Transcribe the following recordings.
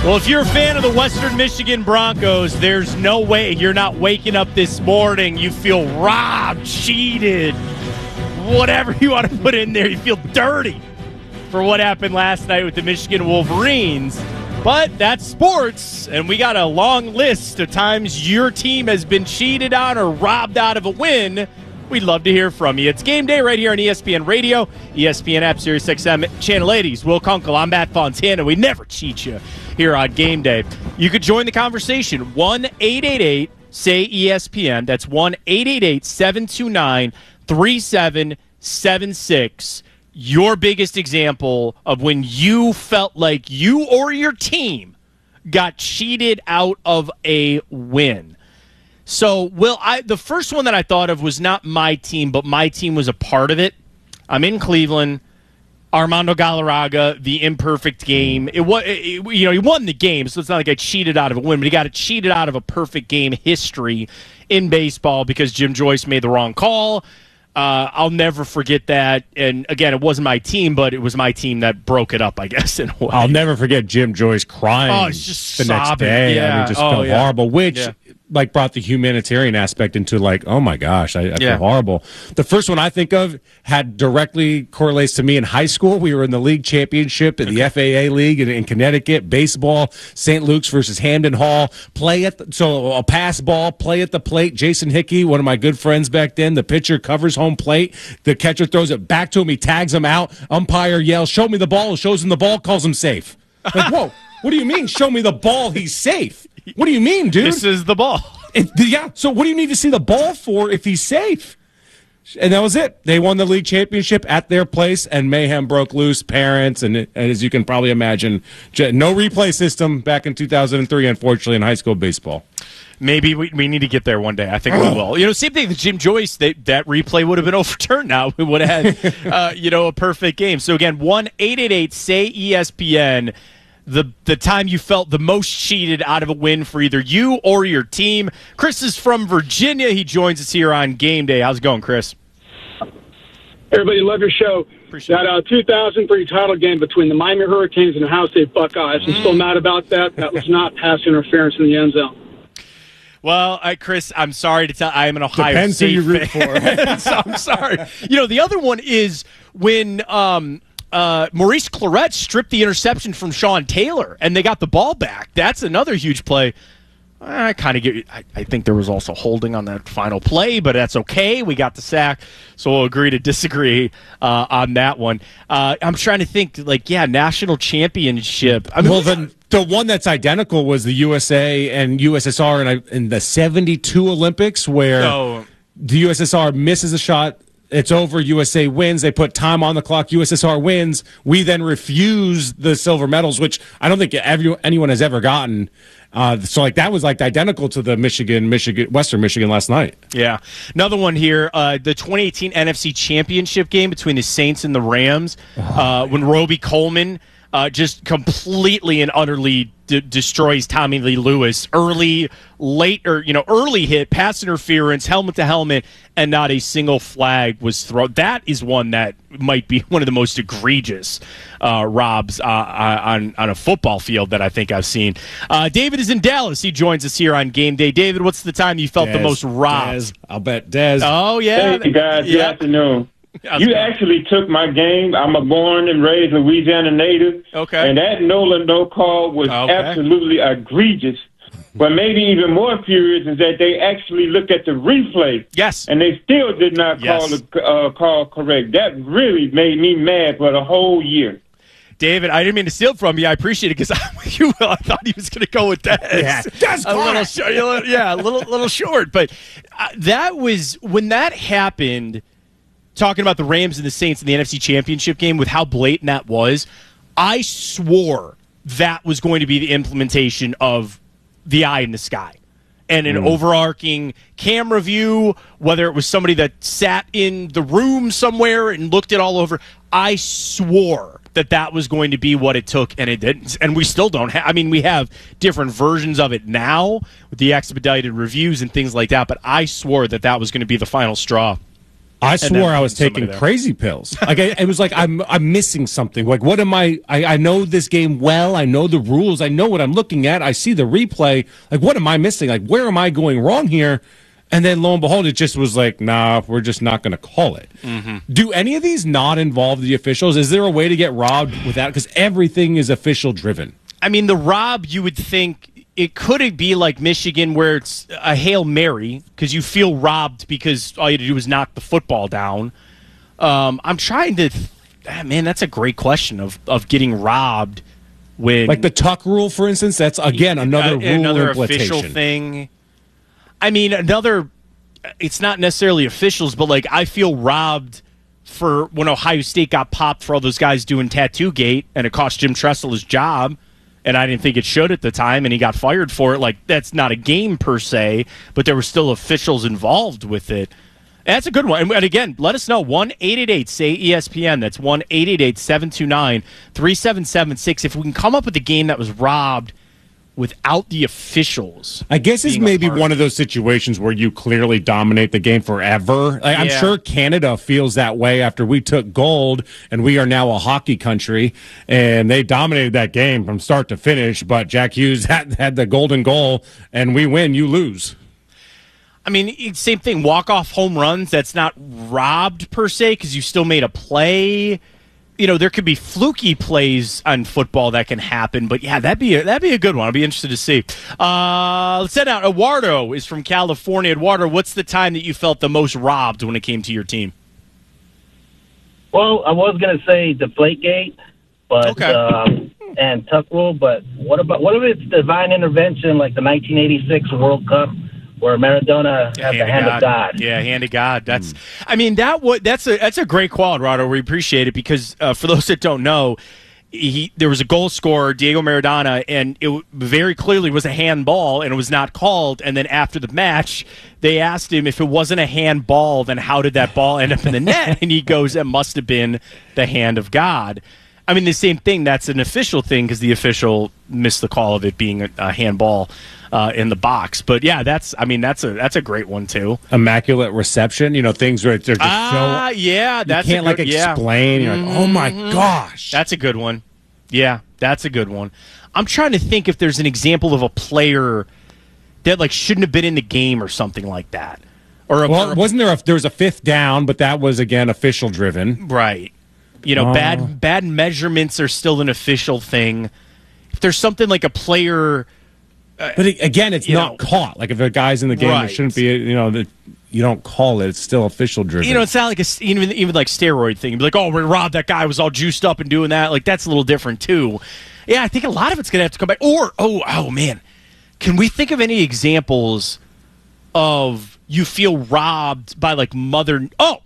Well, if you're a fan of the Western Michigan Broncos, there's no way you're not waking up this morning. You feel robbed, cheated, whatever you want to put in there. You feel dirty for what happened last night with the Michigan Wolverines. But that's sports, and we got a long list of times your team has been cheated on or robbed out of a win. We'd love to hear from you. It's game day right here on ESPN Radio, ESPN app, Sirius XM, Channel 80s. Will Kunkel, I'm Matt Fontana. We never cheat you here on game day. You could join the conversation, 1-888-SAY-ESPN. That's 1-888-729-3776. Your biggest example of when you felt like you or your team got cheated out of a win. So, Will, the first one that I thought of was not my team, but my team was a part of it. I'm in Cleveland. Armando Galarraga, the imperfect game. He won the game, so it's not like I cheated out of a win, but he got cheated out of a perfect game history in baseball because Jim Joyce made the wrong call. I'll never forget that. And again, it wasn't my team, but it was my team that broke it up, I guess, in a way. I'll never forget Jim Joyce crying just the sobbing. next day. Yeah. I mean, just felt horrible, which brought the humanitarian aspect into oh my gosh, I feel horrible. The first one I think of had directly correlates to me in high school. We were in the league championship in the FAA league in Connecticut, baseball, St. Luke's versus Hamden Hall. So a pass ball, play at the plate. Jason Hickey, one of my good friends back then, the pitcher covers home plate. The catcher throws it back to him. He tags him out. Umpire yells, "Show me the ball." Shows him the ball, calls him safe. Whoa. What do you mean, show me the ball, he's safe? What do you mean, dude? This is the ball. So what do you need to see the ball for if he's safe? And that was it. They won the league championship at their place, and mayhem broke loose. Parents, and as you can probably imagine, no replay system back in 2003, unfortunately, in high school baseball. Maybe we need to get there one day. I think we will. Same thing with Jim Joyce. That replay would have been overturned now. We would have had, a perfect game. So, again, 1-888-SAY-ESPN. The time you felt the most cheated out of a win for either you or your team. Chris is from Virginia. He joins us here on Game Day. How's it going, Chris? Everybody, love your show. Appreciate that 2003 title game between the Miami Hurricanes and the Ohio State Buckeyes. I'm still mad about that. That was not pass interference in the end zone. Well, Chris, I'm sorry to tell. I am an Ohio Depends State who you root fan. So I'm sorry. The other one is when Maurice Clarett stripped the interception from Sean Taylor, and they got the ball back. That's another huge play. I think there was also holding on that final play, but that's okay. We got the sack, so we'll agree to disagree on that one. I'm trying to think, national championship. The one that's identical was the USA and USSR in the 72 Olympics, where the USSR misses a shot. It's over. USA wins. They put time on the clock. USSR wins. We then refuse the silver medals, which I don't think anyone has ever gotten. That was identical to the Western Michigan last night. Yeah. Another one here, the 2018 NFC Championship game between the Saints and the Rams, when Roby Coleman just completely and utterly destroys Tommy Lee Lewis. Early hit, pass interference, helmet to helmet, and not a single flag was thrown. That is one that might be one of the most egregious robs on a football field that I think I've seen. David is in Dallas. He joins us here on Game Day. David, what's the time you felt the most robbed? I'll bet Dez. Oh, yeah. Hey, guys. Good afternoon. You actually took my game. I'm a born and raised Louisiana native. Okay. And that no call was absolutely egregious. But maybe even more furious is that they actually looked at the replay. Yes. And they still did not call the call correct. That really made me mad for the whole year. David, I didn't mean to steal from you. I appreciate it because I'm with you. I thought he was going to go with that. Yeah, that's a little short. Yeah, a little short. But that was when that happened. Talking about the Rams and the Saints in the NFC Championship game with how blatant that was, I swore that was going to be the implementation of the eye in the sky and an overarching camera view, whether it was somebody that sat in the room somewhere and looked it all over. I swore that was going to be what it took, and it didn't. And we still don't have – we have different versions of it now with the expedited reviews and things like that, but I swore that was going to be the final straw. I swore I was taking crazy pills. Like it was like I'm missing something. Like what am I know this game well. I know the rules. I know what I'm looking at. I see the replay. Like what am I missing? Like where am I going wrong here? And then lo and behold, it just was like, nah, we're just not going to call it. Mm-hmm. Do any of these not involve the officials? Is there a way to get robbed without? Because everything is official driven. I mean, the rob, you would think it could be like Michigan where it's a Hail Mary because you feel robbed because all you had to do was knock the football down. I'm trying to man, that's a great question of getting robbed when like the tuck rule, for instance. That's again another rule another implementation. Official thing. I mean, it's not necessarily officials, but like I feel robbed for when Ohio State got popped for all those guys doing Tattoo Gate and it cost Jim Tressel his job. And I didn't think it should at the time, and he got fired for it. Like, that's not a game per se, but there were still officials involved with it. And that's a good one. And again, let us know. 1-888-SAY-ESPN. That's 1-888-729-3776. If we can come up with a game that was robbed without the officials. I guess it's maybe one of those situations where you clearly dominate the game forever. Like, I'm sure Canada feels that way after we took gold and we are now a hockey country and they dominated that game from start to finish, but Jack Hughes had the golden goal and we win, you lose. I mean, same thing, walk-off home runs, that's not robbed per se because you still made a play. You know, there could be fluky plays on football that can happen, but yeah, that'd be a good one. I'll be interested to see. Let's send out. Eduardo is from California. Eduardo, what's the time that you felt the most robbed when it came to your team? Well, I was gonna say Deflategate, but and tuck rule. But what if it's divine intervention like the 1986 World Cup? Where Maradona had the hand of God. Yeah, hand of God. That's. I mean, that's a great call, Eduardo. We appreciate it because for those that don't know, there was a goal scorer, Diego Maradona, and it very clearly was a handball, and it was not called. And then after the match, they asked him if it wasn't a handball, then how did that ball end up in the net? And he goes, "It must have been the hand of God." I mean, the same thing. That's an official thing because the official missed the call of it being a handball. In the box, but yeah, that's a great one too. Immaculate reception, things where they're just so that's you can't explain. You're like, oh my gosh, that's a good one. Yeah, that's a good one. I'm trying to think if there's an example of a player that like shouldn't have been in the game or something like that. Wasn't there? There was a fifth down, but that was again official driven, right? Bad measurements are still an official thing. If there's something like a player. But again, it's not caught. Like if a guy's in the game, it shouldn't be. You don't call it. It's still official driven. It's not like even like steroid thing. You'd be like, oh, we robbed that guy. Was all juiced up and doing that. Like that's a little different too. Yeah, I think a lot of it's gonna have to come back. Or oh man, can we think of any examples of you feel robbed by like mother?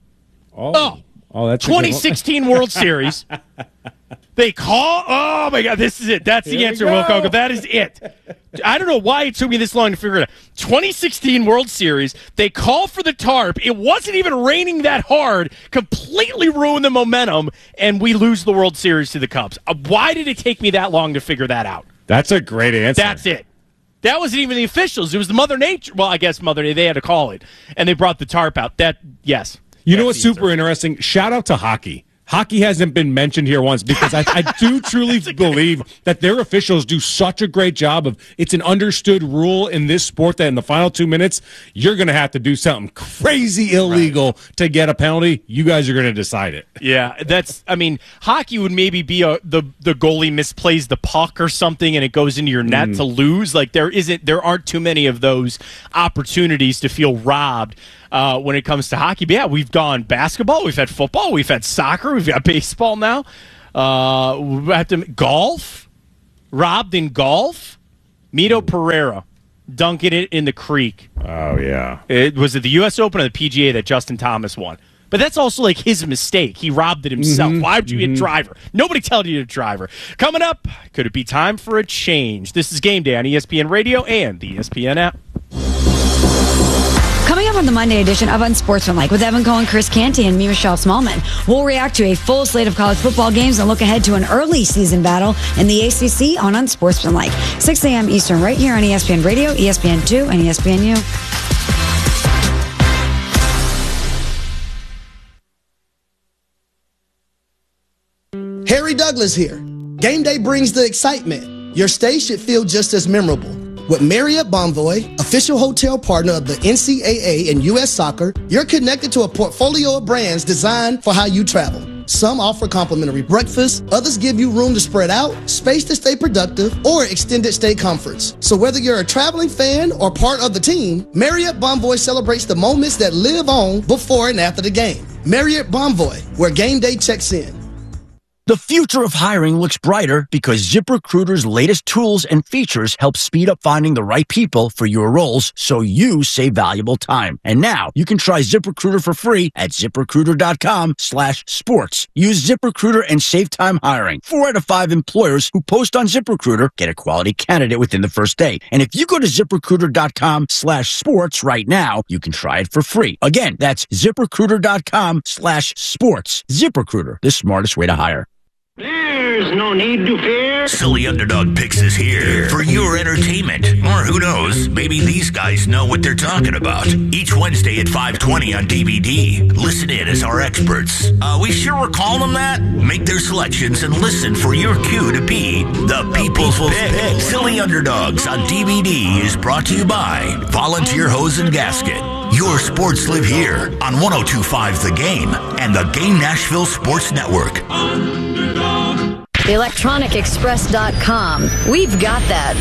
That's 2016 World Series. They call. Oh my God, this is it. That's the answer, Will Kogo. That is it. I don't know why it took me this long to figure it out. 2016 World Series. They call for the tarp. It wasn't even raining that hard. Completely ruined the momentum, and we lose the World Series to the Cubs. Why did it take me that long to figure that out? That's a great answer. That's it. That wasn't even the officials. It was the Mother Nature. Well, I guess Mother Nature. They had to call it, and they brought the tarp out. Yes. You know what's super interesting? Shout out to hockey. Hockey hasn't been mentioned here once because I do truly believe that their officials do such a great job of it's an understood rule in this sport that in the final 2 minutes, you're going to have to do something crazy illegal to get a penalty. You guys are going to decide it. Yeah, hockey would maybe be the goalie misplays the puck or something and it goes into your net to lose. Like there aren't too many of those opportunities to feel robbed. When it comes to hockey. But yeah, we've gone basketball, we've had football, we've had soccer, we've got baseball now. We have to golf. Robbed in golf. Mito Pereira dunking it in the creek. Oh, yeah. It was at the U.S. Open or the PGA that Justin Thomas won. But that's also like his mistake. He robbed it himself. Why would you be a driver? Nobody told you to driver. Coming up, could it be time for a change? This is Game Day on ESPN Radio and the ESPN app. Coming up on the Monday edition of Unsportsmanlike with Evan Cohen, Chris Canty, and me, Michelle Smallman, we'll react to a full slate of college football games and look ahead to an early season battle in the ACC on Unsportsmanlike. 6 a.m. Eastern right here on ESPN Radio, ESPN2, and ESPNU. Harry Douglas here. Game day brings the excitement. Your stay should feel just as memorable. With Marriott Bonvoy, official hotel partner of the NCAA and U.S. Soccer, you're connected to a portfolio of brands designed for how you travel. Some offer complimentary breakfast, others give you room to spread out, space to stay productive, or extended stay comforts. So whether you're a traveling fan or part of the team, Marriott Bonvoy celebrates the moments that live on before and after the game. Marriott Bonvoy, where game day checks in. The future of hiring looks brighter because ZipRecruiter's latest tools and features help speed up finding the right people for your roles so you save valuable time. And now you can try ZipRecruiter for free at ZipRecruiter.com/sports. Use ZipRecruiter and save time hiring. 4 out of 5 employers who post on ZipRecruiter get a quality candidate within the first day. And if you go to ZipRecruiter.com/sports right now, you can try it for free. Again, that's ZipRecruiter.com/sports. ZipRecruiter, the smartest way to hire. There's no need to fear. Silly Underdog Picks is here for your entertainment. Or who knows, maybe these guys know what they're talking about. Each Wednesday at 5:20 on DVD. Listen in as our experts. We sure we're calling them that? Make their selections and listen for your cue to be the People's Pick. Silly Underdogs on DVD is brought to you by Volunteer Hose and Gasket. Your sports live here on 102.5 The Game and the Game Nashville Sports Network. ElectronicExpress.com. We've got that.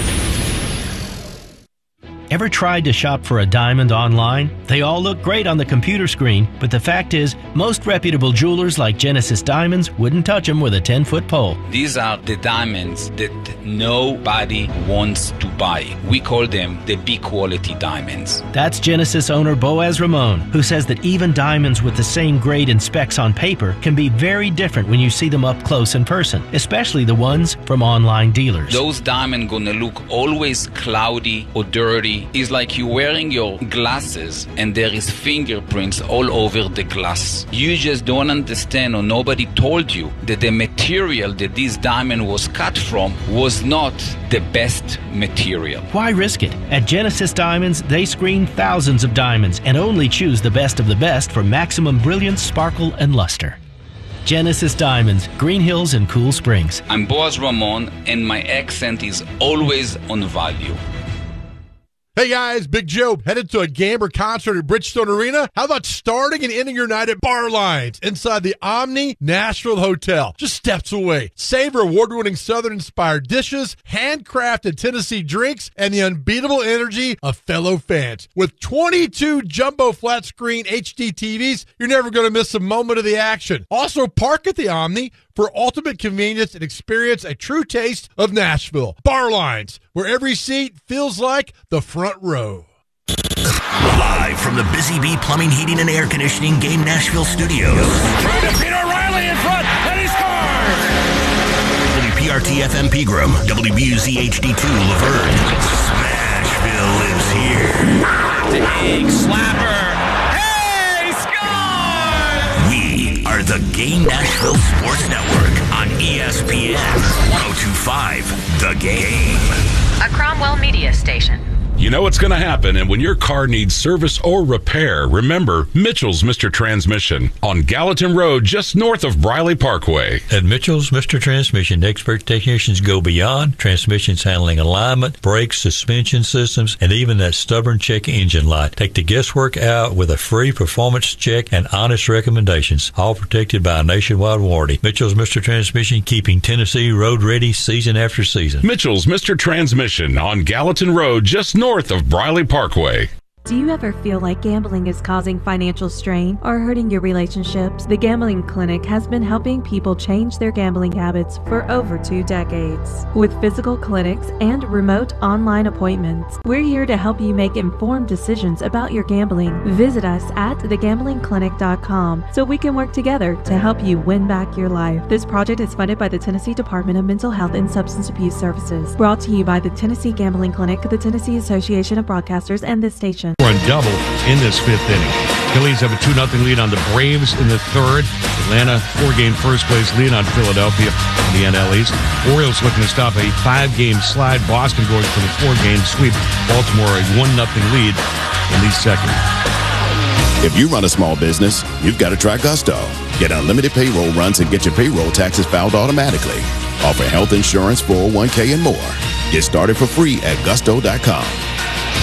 Ever tried to shop for a diamond online? They all look great on the computer screen, but the fact is, most reputable jewelers like Genesis Diamonds wouldn't touch them with a 10-foot pole. These are the diamonds that nobody wants to buy. We call them the B-quality diamonds. That's Genesis owner Boaz Ramon, who says that even diamonds with the same grade and specs on paper can be very different when you see them up close in person, especially the ones from online dealers. Those diamonds gonna look always cloudy or dirty. It's like you're wearing your glasses and there is fingerprints all over the glass. You just don't understand, or nobody told you that the material that this diamond was cut from was not the best material. Why risk it? At Genesis Diamonds, they screen thousands of diamonds and only choose the best of the best for maximum brilliance, sparkle, and luster. Genesis Diamonds, Green Hills and Cool Springs. I'm Boaz Ramon, and my accent is always on value. Hey guys, Big Joe, headed to a game or concert at Bridgestone Arena? How about starting and ending your night at Bar Lines inside the Omni Nashville Hotel, just steps away? Savor award-winning Southern-inspired dishes, handcrafted Tennessee drinks, and the unbeatable energy of fellow fans. With 22 jumbo flat-screen HD TVs, you're never going to miss a moment of the action. Also, park at the Omni for ultimate convenience and experience a true taste of Nashville. Bar Lines, where every seat feels like the front row. Live from the Busy Bee Plumbing, Heating, and Air Conditioning Game Nashville Studios. Trying to beat O'Reilly in front, and he scores! WPRT FM Pegram, WBUZ HD2 Laverne. Smashville lives here. Big slapper. Are the Game Nashville Sports Network on ESPN 102.5 The Game. A Cromwell Media Station. You know what's going to happen, and when your car needs service or repair, remember Mitchell's Mr. Transmission on Gallatin Road, just north of Briley Parkway. At Mitchell's Mr. Transmission, expert technicians go beyond transmissions handling alignment, brakes, suspension systems, and even that stubborn check engine light. Take the guesswork out with a free performance check and honest recommendations, all protected by a nationwide warranty. Mitchell's Mr. Transmission, keeping Tennessee road ready season after season. Mitchell's Mr. Transmission on Gallatin Road, just north of Briley Parkway. Do you ever feel like gambling is causing financial strain or hurting your relationships? The Gambling Clinic has been helping people change their gambling habits for over 2 decades. With physical clinics and remote online appointments, we're here to help you make informed decisions about your gambling. Visit us at thegamblingclinic.com so we can work together to help you win back your life. This project is funded by the Tennessee Department of Mental Health and Substance Abuse Services. Brought to you by the Tennessee Gambling Clinic, the Tennessee Association of Broadcasters, and this station. On double in this 5th inning. Phillies have a 2-0 lead on the Braves in the 3rd. Atlanta 4-game first place lead on Philadelphia in the NL East. Orioles looking to stop a 5-game slide. Boston going for the 4-game sweep. Baltimore a 1-0 lead in the 2nd. If you run a small business, you've got to try Gusto. Get unlimited payroll runs and get your payroll taxes filed automatically. Offer health insurance, 401k, and more. Get started for free at gusto.com.